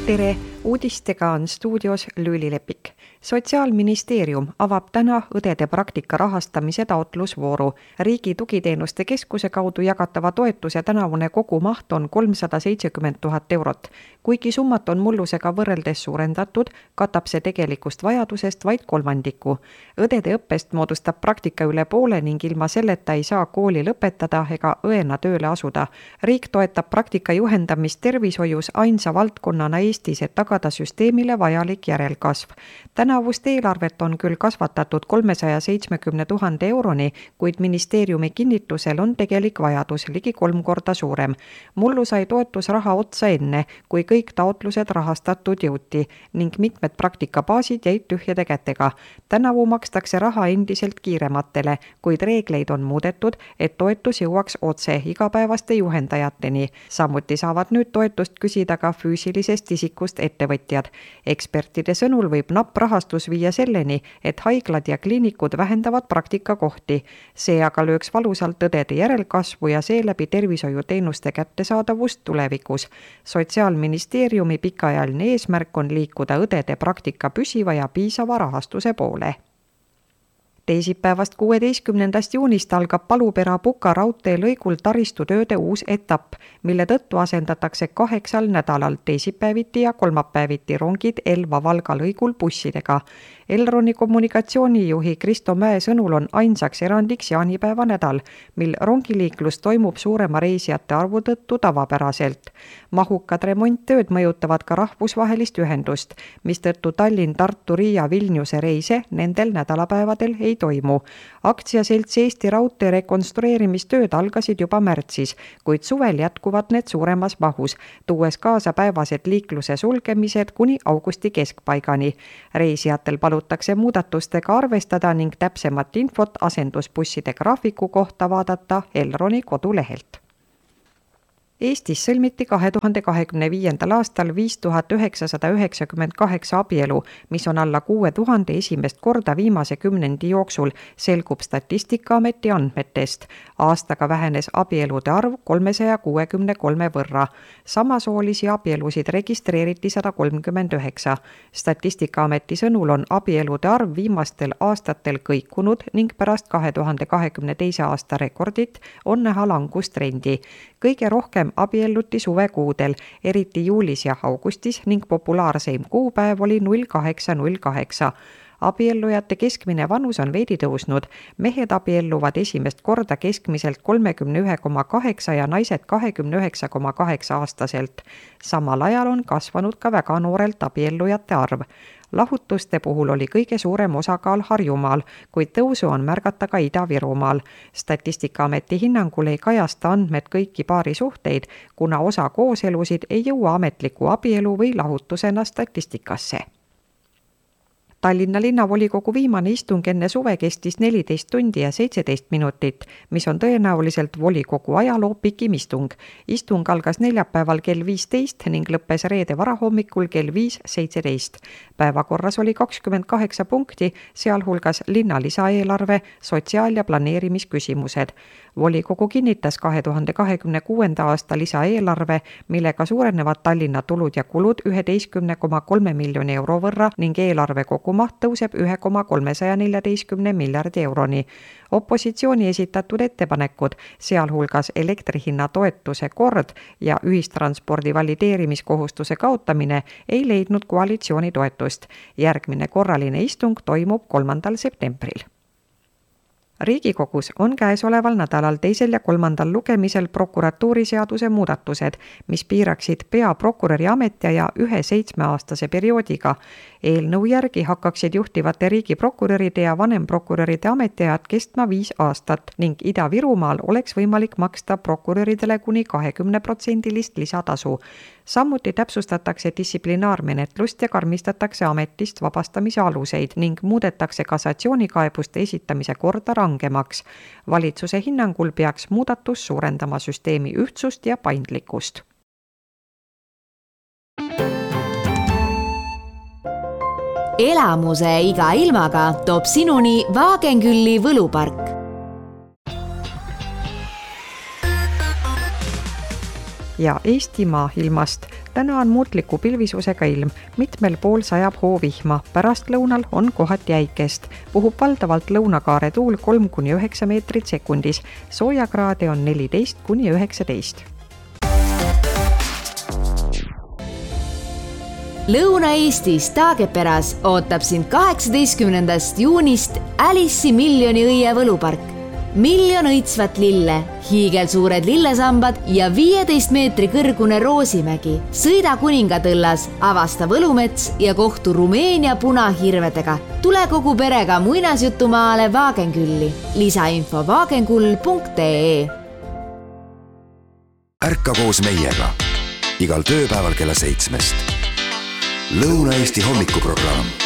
Tere! Uudistega on stuudios Lüüli Lepik. Sotsiaalministeerium avab täna õdede praktika rahastamise taotlusvooru. Riigi tugiteenuste keskuse kaudu jagatava toetuse tänavune kogumaht on 370 000 eurot. Kuigi summat on mullusega võrreldes suurendatud, katab see tegelikust vajadusest vaid kolmandiku. Õdede õppest moodustab praktika üle poole ning ilma selleta ei saa kooli lõpetada ega õena tööle asuda. Riik toetab praktika juhendamist tervishoius ainsa valdkonnana Eestis, et tagada süsteemile vajalik järelkasv. Tänavust eelarvet on küll kasvatatud 370 000 euroni, kuid ministeeriumi kinnitusel on tegelik vajadus ligi 3 korda suurem. Mullu sai toetusraha otsa enne, kui kõik taotlused rahastatud jõuti ning mitmed praktikabaasid jäid tühjade kätega. Tänavu makstakse raha endiselt kiirematele, kuid reegleid on muudetud, et toetus jõuaks otse igapäevaste juhendajateni. Samuti saavad nüüd toetust küsida ka füüsilisest isikust ettevõtjad. Ekspertide sõnul võib napp rahastus viia selleni, et haiglad ja kliinikud vähendavad praktikakohti. See aga lööks valusalt õdede järelkasvu ja seeläbi tervishoiuteenuste kättesaadavust tulevikus. Sotsiaalministeeriumi pikaajaline eesmärk on liikuda õdede praktika püsiva ja piisava rahastuse poole. Teisipäevast 16. juunist algab Palupera-Puka raudtee lõigul taristutööde uus etapp, mille tõttu asendatakse 8 nädalal teisipäeviti ja kolmapäeviti rongid Elva-Valga lõigul bussidega. Elroni kommunikatsioonijuhi Kristo Mäe sõnul on ainsaks erandiks jaanipäeva nädal, mil rongiliiklus toimub suurema reisijate arvu tõttu tavapäraselt. Mahukad remonttööd mõjutavad ka rahvusvahelist ühendust, mistõttu Tallinn, Tartu, Riia, Vilniuse reise nendel nädalapäevadel ei toimu. Aktsiaselts Eesti Raudtee rekonstrueerimistööd algasid juba märtsis, kuid suvel jätkuvad need suuremas mahus, tuues kaasa päevased liikluse sulgemised kuni augusti keskpaigani. Reisijatel palutakse muudatustega arvestada ning täpsemat infot asendusbusside graafiku kohta vaadata Elroni kodulehelt. Eestis sõlmiti 2025. aastal 5998 abielu, mis on alla 6000 esimest korda viimase kümnendi jooksul, selgub Statistikaameti andmetest. Aastaga vähenes abielude arv 363 võrra. Samasoolisi abielusid registreeriti 139. Statistikaameti sõnul on abielude arv viimastel aastatel kõikunud ning pärast 2022. aasta rekordit on näha langustrendi. Kõige rohkem abielluti suvekuudel, eriti juulis ja augustis ning populaarseim kuupäev oli 0808. Abiellujate keskmine vanus on veidi tõusnud. Mehed abielluvad esimest korda keskmiselt 31,8 ja naised 29,8 aastaselt. Samal ajal on kasvanud ka väga noorelt abiellujate arv. Lahutuste puhul oli kõige suurem osakaal Harjumaal, kuid tõusu on märgata ka Ida-Virumaal. Statistikaameti hinnangul ei kajasta andmed kõiki paarisuhteid, kuna osa kooselusid ei jõua ametliku abielu või lahutusena statistikasse. Tallinna linnavolikogu viimane istung enne suve kestis 14 tundi ja 17 minutit, mis on tõenäoliselt volikogu ajaloo pikim istung. Istung algas neljapäeval kell 15 ning lõppes reede varahommikul kell 5:17. Päevakorras oli 28 punkti, sealhulgas linna lisaeelarve, sotsiaal- ja planeerimisküsimused. Volikogu kinnitas 2026. aasta lisaeelarve, millega suurenevad Tallinna tulud ja kulud 11,3 miljoni euro võrra ning eelarve kogumaht tõuseb 1,314 miljardi euroni. Opositsiooni esitatud ettepanekud, sealhulgas elektrihinna toetuse kord ja ühistranspordi valideerimiskohustuse kaotamine, ei leidnud koalitsiooni toetust. Järgmine korraline istung toimub 3. septembril. Riigikogus on käesoleval nädalal 2. ja 3. lugemisel prokuratuuriseaduse muudatused, mis piiraksid peaprokuröri ametiaja 1 7-aastase perioodiga. Eelnõu järgi hakkaksid juhtivate riigiprokuröride ja vanemprokuröride ametiajad kestma 5 aastat ning Ida-Virumaal oleks võimalik maksta prokuröridele kuni 20% lisatasu. Samuti täpsustatakse distsiplinaarmenetlust ja karmistatakse ametist vabastamise aluseid ning muudetakse kassatsioonikaebuste esitamise korda rangemaks. Valitsuse hinnangul peaks muudatus suurendama süsteemi ühtsust ja paindlikkust. Elamuse iga ilmaga toob sinuni Wagenkülli võlupark. ja Eestimaa ilmast. Täna on muutliku pilvisusega ilm, mitmel pool sajab hoovihma, pärastlõunal on kohati äikest. Puhub valdavalt lõunakaare tuul 3–9 meetrit sekundis, soojakraade on 14–19. Lõuna-Eestis Taageperas ootab sind 18. juunist Alice'i miljoni õie võlupark. 1 000 000 õitsvat lille, hiigelsuured lillesambad ja 15 meetri kõrgune Roosimägi. Sõida Kuningatõllas, avasta Võlumets ja kohtu Rumeenia punahirvedega. Tule kogu perega muinasjutumaale Vaagenkülli. Lisainfo vaagenkull.ee. Ärka koos meiega igal tööpäeval kella 7. Lõuna-Eesti hommikuprogramm.